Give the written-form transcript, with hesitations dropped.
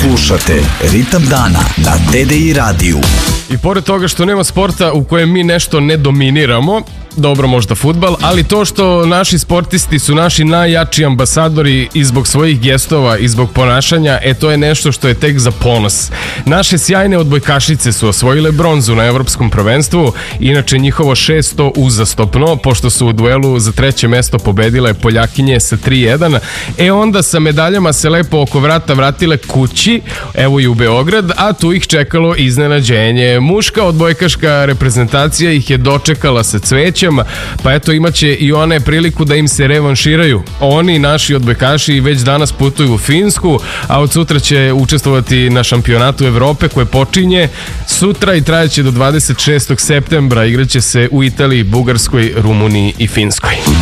Slušate Ritam dana na TDI radiju. I pored toga što nema sporta u kojem mi nešto ne dominiramo, dobro možda fudbal, ali to što naši sportisti su naši najjači ambasadori i zbog svojih gestova i zbog ponašanja, to je nešto što je tek za ponos. Naše sjajne odbojkašice su osvojile bronzu na evropskom prvenstvu, inače njihovo 600 uzastopno, pošto su u duelu za treće mesto pobedile Poljakinje sa 3-1. Onda sa medaljama se lepo oko vrata vratile kući, evo i u Beograd, a tu ih čekalo iznenađenje. Muška odbojkaška reprezentacija ih je dočekala sa cvećem, pa eto imaće i one priliku da im se revanširaju. Oni, naši odbojkaši, već danas putuju u Finsku, a od sutra će učestvovati na šampionatu Evrope koje počinje sutra i trajeće do 26. septembra. Igraće se u Italiji, Bugarskoj, Rumuniji i Finskoj.